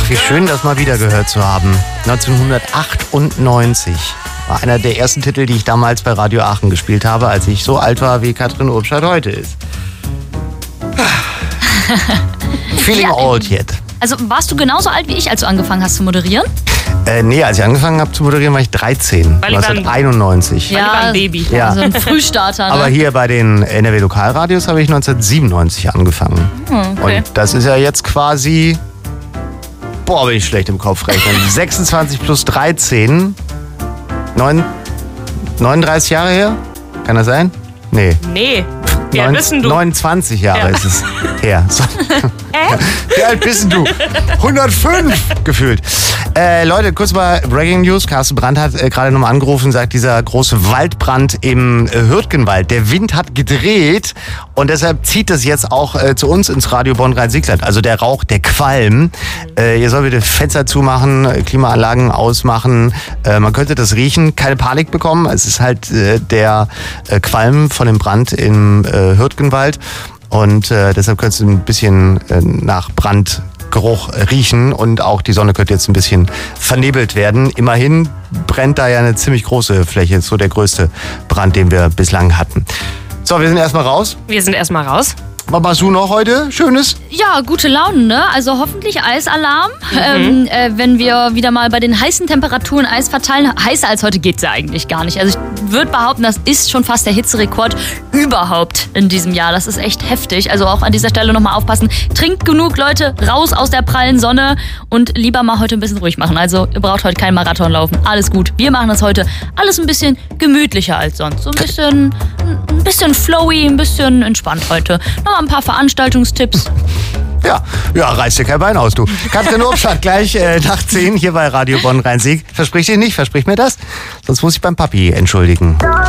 Wie schön, das mal wieder gehört zu haben. 1998 war einer der ersten Titel, die ich damals bei Radio Aachen gespielt habe, als ich so alt war, wie Katrin Obstad heute ist. Feeling old yet. Also warst du genauso alt wie ich, als du angefangen hast zu moderieren? Nee, als ich angefangen habe zu moderieren, war ich 13. 1991. Ja, ein Baby. Ja. So ein Frühstarter. Ne? Aber hier bei den NRW-Lokalradios habe ich 1997 angefangen. Okay. Und das ist ja jetzt quasi... Boah, bin ich schlecht im Kopf rechnen. 26 plus 13... 39 Jahre her? Kann das sein? Nee. Nee. Wie alt bist denn du? 29 Jahre ist es her. So. Wie alt bist denn du? 105 gefühlt. Leute, kurz mal Breaking News. Carsten Brandt hat gerade nochmal angerufen und sagt, dieser große Waldbrand im Hürtgenwald, der Wind hat gedreht und deshalb zieht es jetzt auch zu uns ins Radio Bonn-Rhein-Sieg-Land. Also der Rauch, der Qualm. Ihr sollt bitte Fenster zumachen, Klimaanlagen ausmachen. Man könnte das riechen. Keine Panik bekommen. Es ist halt der Qualm von dem Brand im Hürtgenwald. Und deshalb könnte es ein bisschen nach Brandgeruch riechen und auch die Sonne könnte jetzt ein bisschen vernebelt werden. Immerhin brennt da ja eine ziemlich große Fläche, so der größte Brand, den wir bislang hatten. So, wir sind erstmal raus. Wir sind erstmal raus. Was machst du noch heute? Schönes? Ja, gute Laune, ne? Also hoffentlich Eisalarm. Wenn wir wieder mal bei den heißen Temperaturen Eis verteilen. Heißer als heute geht's ja eigentlich gar nicht. Also ich würde behaupten, das ist schon fast der Hitzerekord überhaupt in diesem Jahr. Das ist echt heftig. Also auch an dieser Stelle nochmal aufpassen. Trinkt genug, Leute, raus aus der prallen Sonne und lieber mal heute ein bisschen ruhig machen. Also ihr braucht heute keinen Marathon laufen. Alles gut. Wir machen das heute alles ein bisschen gemütlicher als sonst. So ein bisschen flowy, ein bisschen entspannt heute. Noch ein paar Veranstaltungstipps. Ja, reißt dir kein Bein aus, du. Katrin Obstad gleich nach 10 hier bei Radio Bonn-Rhein-Sieg. Versprich dir nicht, versprich mir das. Sonst muss ich beim Papi entschuldigen.